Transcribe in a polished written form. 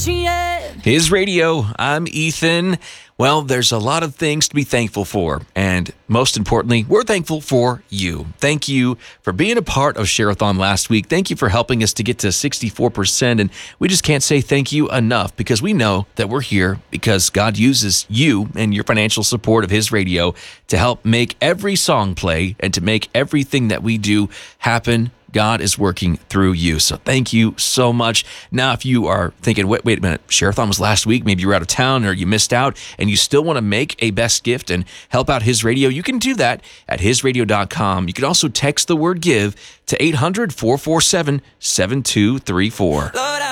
His Radio. I'm Ethan. Well, there's a lot of things to be thankful for, and most importantly, we're thankful for you. Thank you for being a part of Share-a-thon last week. Thank you for helping us to get to 64%, and we just can't say thank you enough because we know that we're here because God uses you and your financial support of His Radio to help make every song play and to make everything that we do happen. God is working through you. So thank you so much. Now, if you are thinking, wait a minute, Share-a-thon was last week, maybe you were out of town or you missed out, and you still want to make a best gift and help out His Radio, you can do that at hisradio.com. You can also text the word GIVE to 800-447-7234.